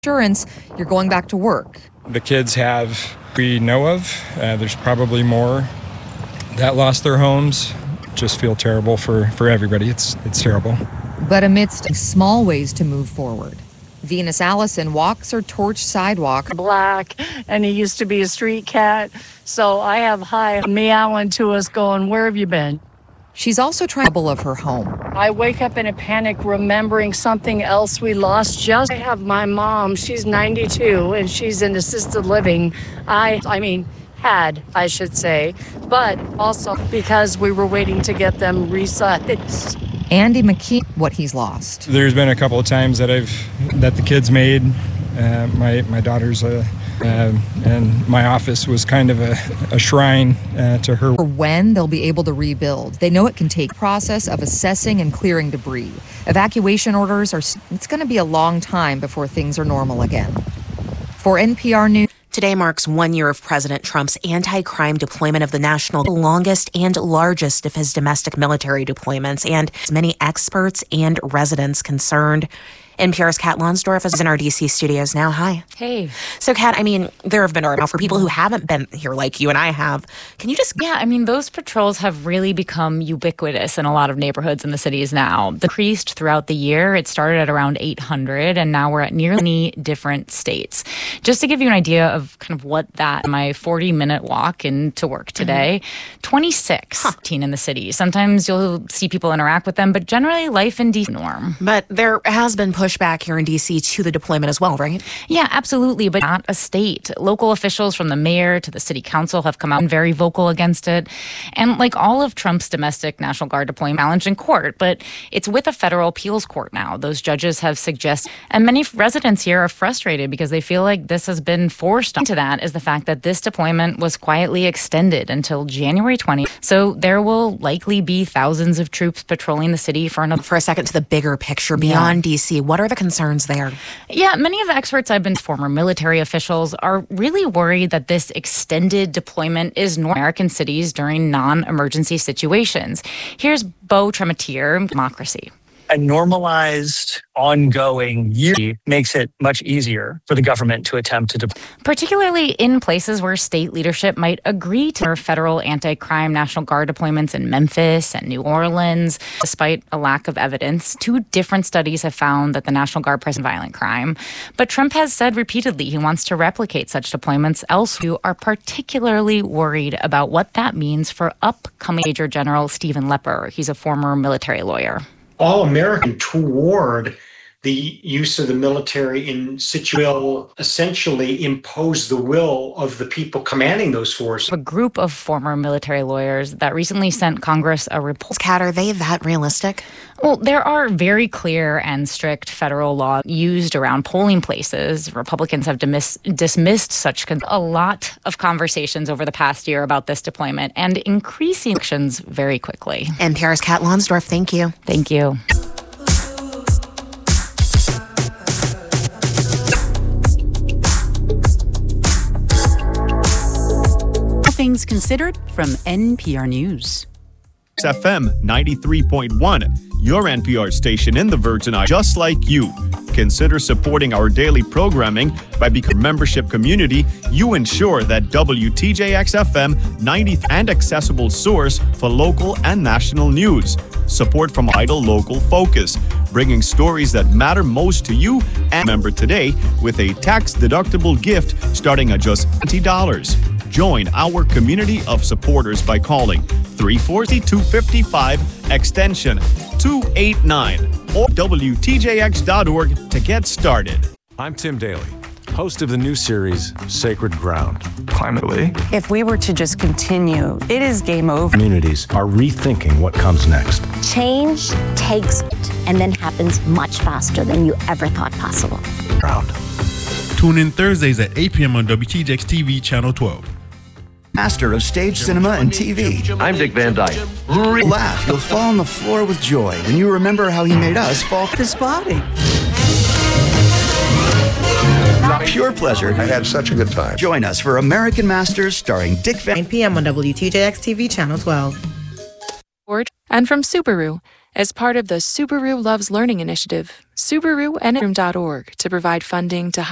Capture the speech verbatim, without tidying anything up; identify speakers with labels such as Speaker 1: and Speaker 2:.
Speaker 1: insurance, you're going back to work.
Speaker 2: The kids have, we know of, uh, there's probably more that lost their homes. Just feel terrible for, for everybody. It's it's terrible.
Speaker 1: But amidst small ways to move forward, Venus Allison walks her torch sidewalk.
Speaker 3: Black, and he used to be a street cat. So I have Hi meowing to us going, where have you been?
Speaker 1: She's also trying to of her home.
Speaker 3: I wake up in a panic remembering something else we lost. Just I have my mom. She's ninety-two and she's in assisted living. I, I mean, had, I should say, but also because we were waiting to get them resized.
Speaker 1: Andy McKee, what he's lost.
Speaker 2: There's been a couple of times that I've that the kids made. Uh, my my daughter's a. Uh, and my office was kind of a, a shrine uh, to her.
Speaker 1: For when they'll be able to rebuild. They know it can take process of assessing and clearing debris. Evacuation orders are, it's going to be a long time before things are normal again. For N P R News.
Speaker 4: Today marks one year of President Trump's anti-crime deployment of the national, the longest and largest of his domestic military deployments, and many experts and residents concerned. N P R's Kat Lonsdorf is in our D C studios now. Hi.
Speaker 5: Hey.
Speaker 4: So, Kat, I mean, there have been, now for people who haven't been here like you and I have, can you just...
Speaker 5: Yeah, I mean, those patrols have really become ubiquitous in a lot of neighborhoods in the cities now. The increased throughout the year. It started at around eight hundred, and now we're at nearly different states. Just to give you an idea of kind of what that, my forty-minute walk into work today, mm-hmm. twenty-six huh. in the city. Sometimes you'll see people interact with them, but generally life in D C norm.
Speaker 4: But there has been pushback here in D C to the deployment as well, right?
Speaker 5: Yeah, absolutely, but not a state. Local officials from the mayor to the city council have come out and very vocal against it. And like all of Trump's domestic National Guard deployment challenged in court, but it's with a federal appeals court now. Those judges have suggested, and many residents here are frustrated because they feel like this has been forced into that is the fact that this deployment was quietly extended until January twentieth. So there will likely be thousands of troops patrolling the city for another.
Speaker 4: For a second to the bigger picture beyond yeah. D C, what are the concerns there?
Speaker 5: Yeah, many of the experts I've been former military officials are really worried that this extended deployment is North American cities during non-emergency situations. Here's Beau Trematier, Democracy.
Speaker 6: A normalized, ongoing year makes it much easier for the government to attempt to deploy.
Speaker 5: Particularly in places where state leadership might agree to federal anti-crime National Guard deployments in Memphis and New Orleans. Despite a lack of evidence, two different studies have found that the National Guard presents violent crime. But Trump has said repeatedly he wants to replicate such deployments elsewhere. Are particularly worried about what that means for upcoming Major General Stephen Lepper. He's a former military lawyer.
Speaker 7: All American toward the use of the military in situ will essentially impose the will of the people commanding those forces.
Speaker 5: A group of former military lawyers that recently sent Congress a report.
Speaker 4: Kat, are they that realistic?
Speaker 5: Well, there are very clear and strict federal law used around polling places. Republicans have dismiss- dismissed such con- a lot of conversations over the past year about this deployment and increasing actions very quickly.
Speaker 4: N P R's Kat Lonsdorf, thank you.
Speaker 5: Thank you.
Speaker 8: Things Considered from N P R News.
Speaker 9: F M ninety-three point one, your N P R station in the Virgin Islands, just like you. Consider supporting our daily programming by becoming a membership community. You ensure that W T J X F M ninety and accessible source for local and national news. Support from Vital Local Focus, bringing stories that matter most to you. And member today with a tax-deductible gift starting at just twenty dollars. Join our community of supporters by calling three four zero, two five five, extension two eight nine or W T J X dot org to get started.
Speaker 10: I'm Tim Daly, host of the new series, Sacred Ground. Climately,
Speaker 11: if we were to just continue, it is game over.
Speaker 10: Communities are rethinking what comes next.
Speaker 12: Change takes and then happens much faster than you ever thought possible.
Speaker 10: Ground.
Speaker 13: Tune in Thursdays at eight p.m. on W T J X T V Channel twelve.
Speaker 14: Master of stage, cinema, and T V.
Speaker 15: I'm Dick Van Dyke.
Speaker 14: Laugh, you'll fall on the floor with joy when you remember how he made us fall
Speaker 11: his body.
Speaker 14: Pure pleasure.
Speaker 15: I had such a good time.
Speaker 14: Join us for American Masters starring Dick Van
Speaker 16: nine p.m. on W T J X T V Channel twelve.
Speaker 17: And from Subaru, as part of the Subaru Loves Learning initiative, Subaru N M dot org to provide funding to